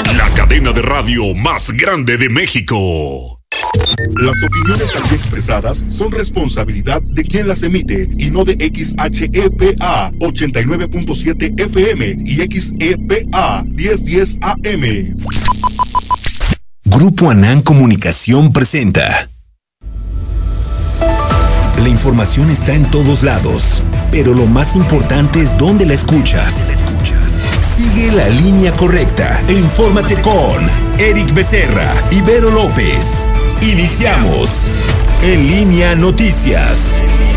La cadena de radio más grande de México. Las opiniones aquí expresadas son responsabilidad de quien las emite y no de XHEPA 89.7 FM y XEPA 1010 AM. Grupo Anán Comunicación presenta. La información está en todos lados, pero lo más importante es dónde la escuchas. Sigue la línea correcta e infórmate con Eric Becerra y Vero López. Iniciamos En Línea Noticias.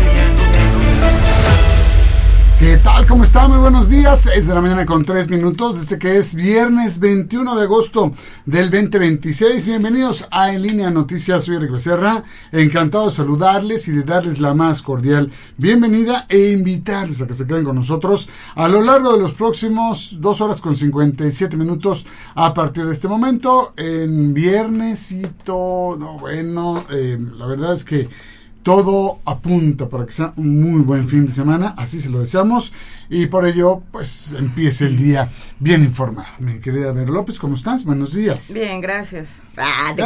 ¿Qué tal? ¿Cómo está? Muy buenos días. 6 de la mañana con 3 minutos. Desde que es viernes 21 de agosto del 2026. Bienvenidos a En Línea Noticias. Soy Eric Becerra. Encantado de saludarles y de darles la más cordial bienvenida e invitarles a que se queden con nosotros a lo largo de los próximos 2 horas con 57 minutos a partir de este momento. En viernesito, la verdad es que todo apunta para que sea un muy buen fin de semana, así se lo deseamos, y por ello, pues, empiece el día bien informado. Mi querida Vero López, ¿cómo estás? Buenos días. Bien, gracias. Te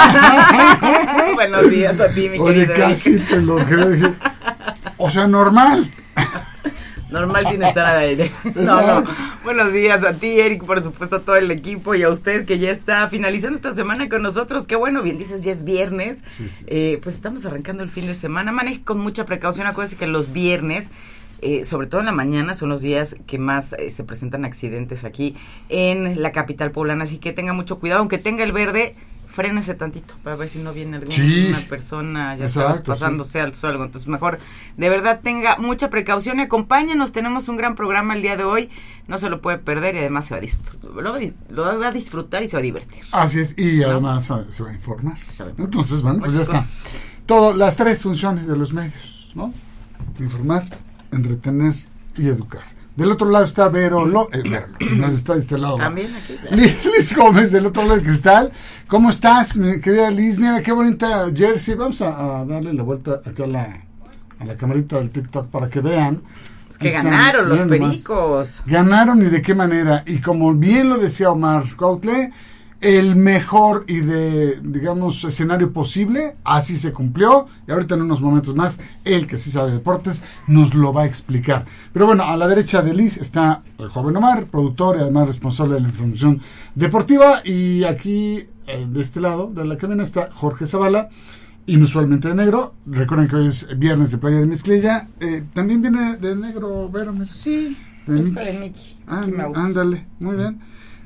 creas. Buenos días a ti, mi querida. Oye, casi te lo creo, dije, o sea, normal. Normal sin estar al aire. No. Buenos días a ti, Eric, por supuesto a todo el equipo y a usted que ya está finalizando esta semana con nosotros. Qué bueno, bien dices, ya es viernes. Sí. Pues estamos arrancando el fin de semana. Maneje con mucha precaución. Acuérdese que los viernes, sobre todo en la mañana, son los días que más se presentan accidentes aquí en la capital poblana. Así que tenga mucho cuidado, aunque tenga el verde, frénese tantito para ver si no viene alguna persona, ya sabes, pasándose al suelo. Entonces, mejor, de verdad, tenga mucha precaución y acompáñenos. Tenemos un gran programa el día de hoy, no se lo puede perder y además lo va a disfrutar y se va a divertir. Así es, y además se va a informar. Entonces, bueno, pues ya está. Las tres funciones de los medios, ¿no? Informar, entretener y educar. Del otro lado está Vero nos está de este lado. También aquí. Liz Gómez, del otro lado del cristal. ¿Cómo estás, mi querida Liz? Mira qué bonita jersey. Vamos a darle la vuelta acá a la camarita del TikTok para que vean. Es que ganaron los Pericos. Ganaron, y de qué manera. Y como bien lo decía Omar Cuautle, el mejor y escenario posible, así se cumplió, y ahorita en unos momentos más, él que sí sabe de deportes, nos lo va a explicar. Pero bueno, a la derecha de Liz está el joven Omar, productor y además responsable de la información deportiva, y aquí, de este lado de la cabina, está Jorge Zavala, inusualmente de negro. Recuerden que hoy es viernes de Playa de Mezclilla. También viene de negro, Vero. Sí, está de Mickey. Ándale, muy bien.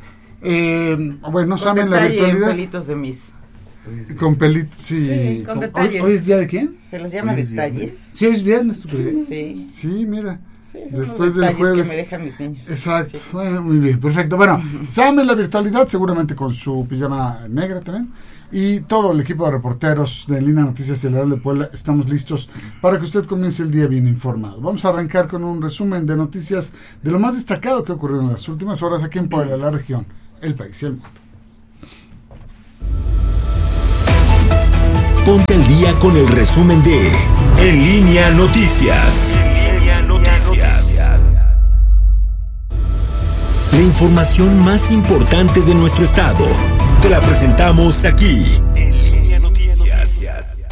¿Saben la virtualidad? Con pelitos de mis. Con pelitos, sí. Con detalles. ¿Hoy es día de quién? Se los llama detalles. Sí, hoy es viernes. Sí. Sí, mira. Sí, son después los del jueves que me dejan mis niños. Exacto. Bueno, muy bien, perfecto. Bueno, saben la virtualidad, seguramente con su pijama negra también. Y todo el equipo de reporteros de En Línea Noticias y el Heraldo de Puebla estamos listos para que usted comience el día bien informado. Vamos a arrancar con un resumen de noticias de lo más destacado que ha ocurrido en las últimas horas aquí en Puebla, la región, el país y el mundo. Ponte al día con el resumen de En Línea Noticias. La información más importante de nuestro estado te la presentamos aquí, En Línea Noticias.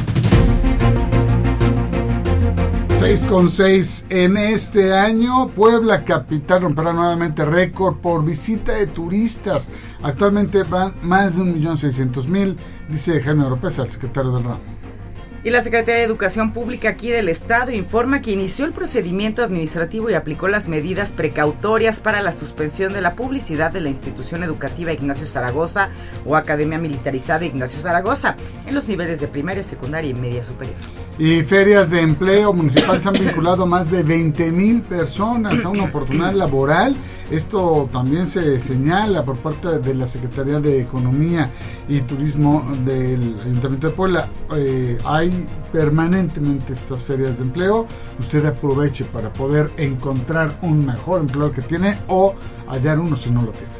6.6 en este año, Puebla capital romperá nuevamente récord por visita de turistas. Actualmente van más de 1.600.000, dice Jaime Oropesa, el secretario del ramo. Y la Secretaría de Educación Pública aquí del Estado informa que inició el procedimiento administrativo y aplicó las medidas precautorias para la suspensión de la publicidad de la institución educativa Ignacio Zaragoza o Academia Militarizada Ignacio Zaragoza en los niveles de primaria, secundaria y media superior. Y ferias de empleo municipales han vinculado a más de 20,000 personas a una oportunidad laboral. Esto también se señala por parte de la Secretaría de Economía y Turismo del Ayuntamiento de Puebla. Hay permanentemente estas ferias de empleo. Usted aproveche para poder encontrar un mejor empleo que tiene o hallar uno si no lo tiene.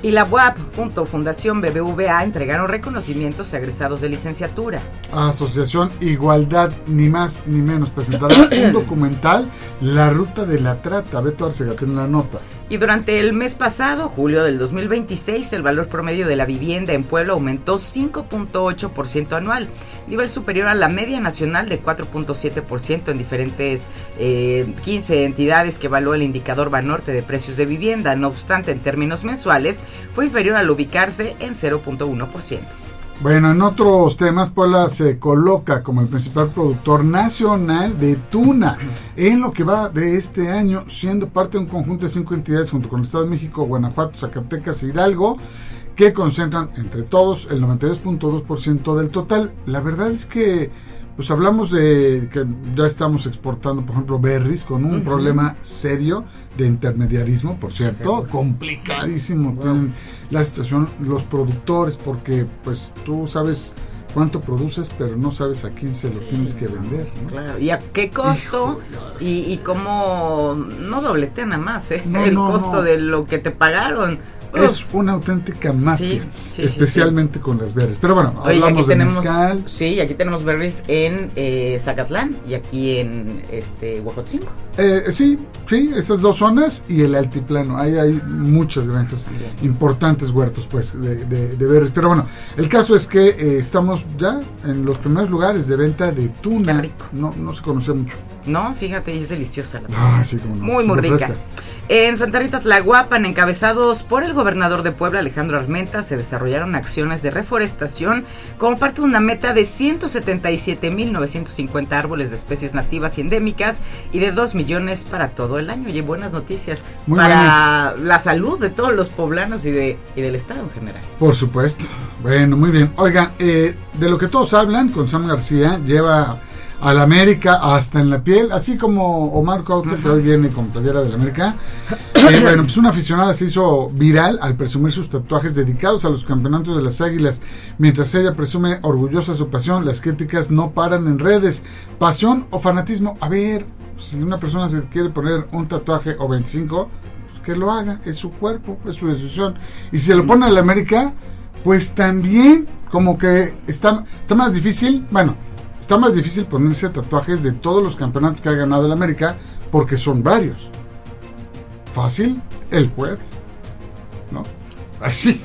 Y la UAP junto a Fundación BBVA entregaron reconocimientos a egresados de licenciatura. Asociación Igualdad, ni más ni menos, presentará un documental, La Ruta de la Trata. Beto Arcega tiene la nota. Y durante el mes pasado, julio del 2026, el valor promedio de la vivienda en Puebla aumentó 5.8% anual, nivel superior a la media nacional de 4.7% en diferentes 15 entidades que evaluó el indicador Banorte de precios de vivienda. No obstante, en términos mensuales, fue inferior al ubicarse en 0.1%. Bueno, en otros temas, Puebla se coloca como el principal productor nacional de tuna en lo que va de este año, siendo parte de un conjunto de 5 entidades junto con el Estado de México, Guanajuato, Zacatecas e Hidalgo, que concentran entre todos el 92.2% del total. La verdad es que pues hablamos de que ya estamos exportando, por ejemplo, berries con un problema serio de intermediarismo, por cierto, complicadísimo. Wow. Tienen la situación los productores, porque pues tú sabes cuánto produces, pero no sabes a quién se lo tienes que vender, ¿no? Claro, y a qué costo, y cómo no dobletean nada más, el costo de lo que te pagaron. Es una auténtica mafia, especialmente con las berries. Pero bueno, hablamos de mezcal. Sí, aquí tenemos berries en Zacatlán y aquí en Huejotzingo. Sí, esas dos zonas y el altiplano. Ahí hay muchas granjas, importantes huertos pues de berries. Pero bueno, el caso es que estamos ya en los primeros lugares de venta de tuna. Qué rico. No se conocía mucho. No, fíjate, es deliciosa la tuna. Sí, como no. Muy rica. En Santa Rita Tlahuapan, encabezados por el gobernador de Puebla, Alejandro Armenta, se desarrollaron acciones de reforestación como parte de una meta de 177,950 árboles de especies nativas y endémicas y de 2 millones para todo el año. Y buenas noticias para la salud de todos los poblanos y del estado en general. Por supuesto. Bueno, muy bien. Oiga, de lo que todos hablan, con Sam García, lleva a la América hasta en la piel, así como Omar Cuauhtémoc, que hoy viene con playera de la América. Bueno, pues una aficionada se hizo viral al presumir sus tatuajes dedicados a los campeonatos de las Águilas. Mientras ella presume orgullosa su pasión, las críticas no paran en redes. ¿Pasión o fanatismo? A ver, si una persona se quiere poner un tatuaje o 25, pues que lo haga, es su cuerpo, es su decisión. Y si se lo pone a la América, pues también como que está más difícil, está más difícil ponerse tatuajes de todos los campeonatos que ha ganado el América, porque son varios. Fácil, el pueblo, ¿no? Así.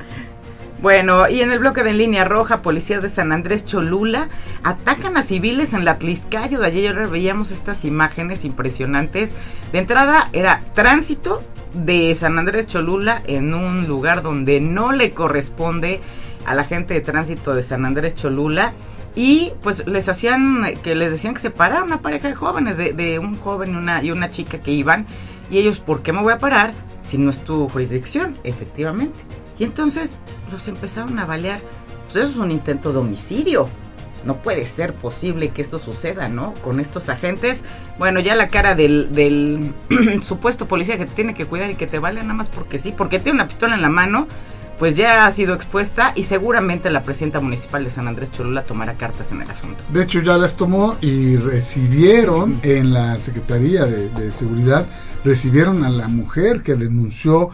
Bueno, y en el bloque de Línea Roja, policías de San Andrés Cholula atacan a civiles en la Atlixcayo. De ayer veíamos estas imágenes impresionantes. De entrada era tránsito de San Andrés Cholula en un lugar donde no le corresponde a la gente de tránsito de San Andrés Cholula. Y pues les decían que se parara una pareja de jóvenes, de un joven y una chica que iban, y ellos, ¿por qué me voy a parar si no es tu jurisdicción? Efectivamente. Y entonces los empezaron a balear. Pues eso es un intento de homicidio. No puede ser posible que esto suceda, ¿no? Con estos agentes. Bueno, ya la cara del supuesto policía que te tiene que cuidar y que te vale nada más porque sí, porque tiene una pistola en la mano, pues ya ha sido expuesta y seguramente la presidenta municipal de San Andrés Cholula tomará cartas en el asunto. De hecho, ya las tomó y recibieron en la Secretaría de Seguridad, recibieron a la mujer que denunció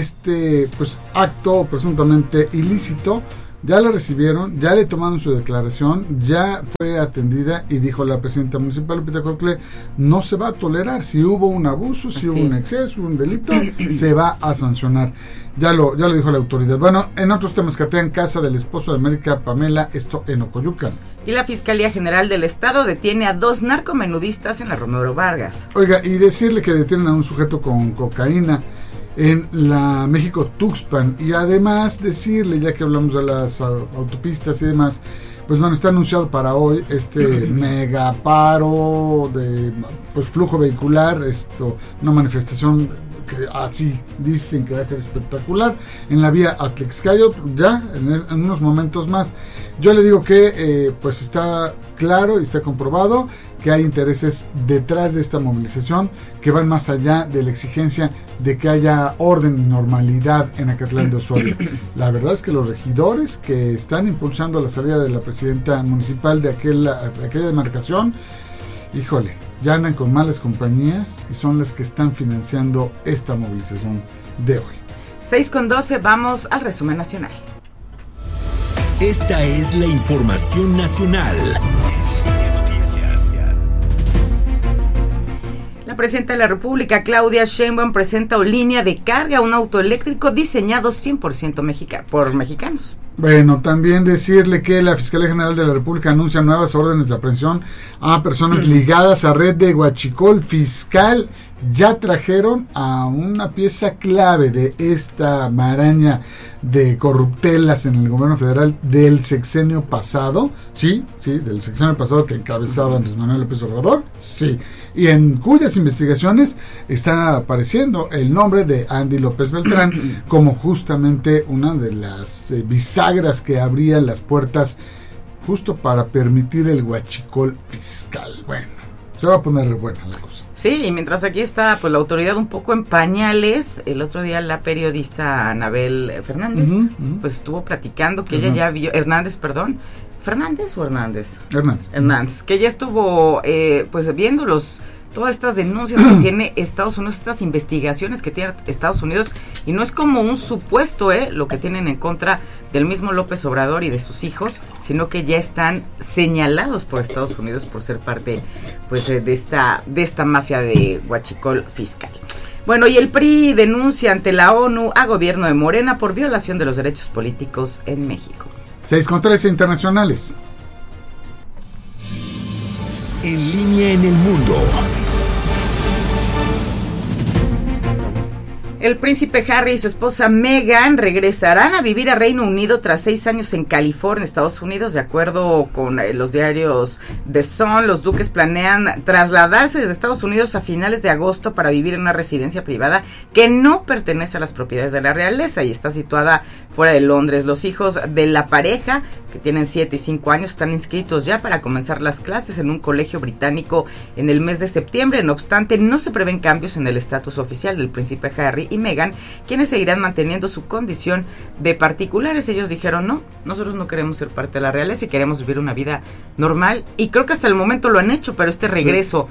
pues acto presuntamente ilícito. Ya la recibieron, ya le tomaron su declaración, ya fue atendida y dijo la presidenta municipal, Lupita Cocle, no se va a tolerar. Si hubo un abuso, si hubo un exceso, un delito, se va a sancionar. Ya lo dijo la autoridad. Bueno, en otros temas, catean casa del esposo de América Pamela, esto en Ocoyucan. Y la Fiscalía General del Estado detiene a 2 narcomenudistas en la Romero Vargas. Oiga, y decirle que detienen a un sujeto con cocaína en la México Tuxpan, y además decirle, ya que hablamos de las autopistas y demás, pues bueno, está anunciado para hoy mega paro de pues flujo vehicular, una manifestación que así dicen que va a ser espectacular en la vía Atlixcayo, ya en unos momentos más. Yo le digo que pues está claro y está comprobado que hay intereses detrás de esta movilización que van más allá de la exigencia de que haya orden y normalidad en Acatlán de Osorio. La verdad es que los regidores que están impulsando la salida de la presidenta municipal de aquella demarcación, híjole, ya andan con malas compañías y son las que están financiando esta movilización de hoy. 6:12, vamos al resumen nacional. Esta es la información nacional. La presidenta de la República, Claudia Sheinbaum, presenta línea de carga, un auto eléctrico diseñado 100% por mexicanos. Bueno, también decirle que la Fiscalía General de la República anuncia nuevas órdenes de aprehensión a personas ligadas a red de huachicol fiscal. Ya trajeron a una pieza clave de esta maraña de corruptelas en el gobierno federal del sexenio pasado, sí, del sexenio pasado que encabezaba Andrés Manuel López Obrador, sí, y en cuyas investigaciones está apareciendo el nombre de Andy López Beltrán como justamente una de las bisagras que abrían las puertas justo para permitir el huachicol fiscal. Bueno, se va a poner buena la cosa. Sí, y mientras aquí está pues la autoridad un poco en pañales, el otro día la periodista Anabel Fernández pues estuvo platicando que ella ya vio, ¿Fernández o Hernández? Hernández, que ella estuvo pues viendo todas estas denuncias que tiene Estados Unidos, estas investigaciones que tiene Estados Unidos, y no es como un supuesto lo que tienen en contra del mismo López Obrador y de sus hijos, sino que ya están señalados por Estados Unidos por ser parte pues de esta mafia de huachicol fiscal. Bueno, y el PRI denuncia ante la ONU a gobierno de Morena por violación de los derechos políticos en México. 6:13 internacionales. En línea en el mundo. El príncipe Harry y su esposa Meghan regresarán a vivir a Reino Unido tras 6 años en California, Estados Unidos. De acuerdo con los diarios The Sun, los duques planean trasladarse desde Estados Unidos a finales de agosto para vivir en una residencia privada que no pertenece a las propiedades de la realeza y está situada fuera de Londres. Los hijos de la pareja, que tienen 7 y 5 años, están inscritos ya para comenzar las clases en un colegio británico en el mes de septiembre. No obstante, no se prevén cambios en el estatus oficial del príncipe Harry y Meghan, quienes seguirán manteniendo su condición de particulares. Ellos dijeron, no, nosotros no queremos ser parte de la realeza y queremos vivir una vida normal, y creo que hasta el momento lo han hecho, pero este regreso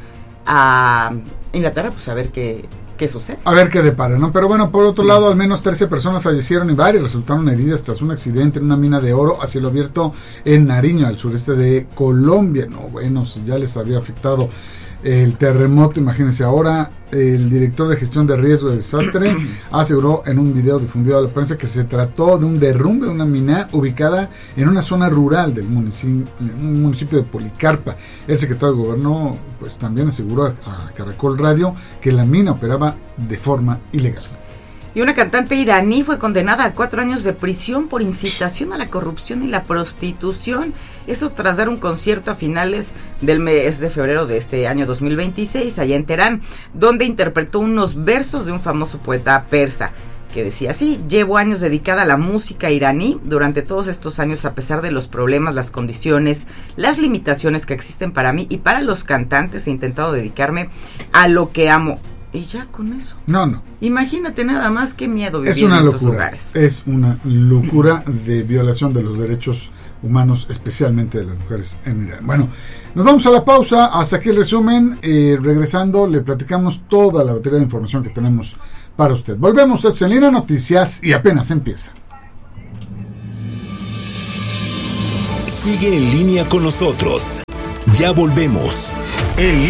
a Inglaterra, pues a ver qué sucede. A ver qué depara, ¿no? Pero bueno, por otro lado, al menos 13 personas fallecieron y varias resultaron heridas tras un accidente en una mina de oro a cielo abierto en Nariño, al sureste de Colombia. No, bueno, si ya les había afectado el terremoto, imagínense ahora. El director de gestión de riesgo de desastre aseguró en un video difundido a la prensa que se trató de un derrumbe de una mina ubicada en una zona rural del municipio de Policarpa. El secretario de Gobierno pues también aseguró a Caracol Radio que la mina operaba de forma ilegal. Y una cantante iraní fue condenada a 4 años de prisión por incitación a la corrupción y la prostitución. Eso tras dar un concierto a finales del mes de febrero de este año 2026 allá en Teherán, donde interpretó unos versos de un famoso poeta persa que decía así: llevo años dedicada a la música iraní. Durante todos estos años, a pesar de los problemas, las condiciones, las limitaciones que existen para mí y para los cantantes, he intentado dedicarme a lo que amo. Y ya con eso. No. Imagínate nada más, qué miedo vivir en esos lugares. Es una locura de violación de los derechos humanos, especialmente de las mujeres en Irán. Bueno, nos vamos a la pausa. Hasta aquí el resumen. Regresando, le platicamos toda la batería de información que tenemos para usted. Volvemos en Línea Noticias y apenas empieza. Sigue en línea con nosotros. Ya volvemos. En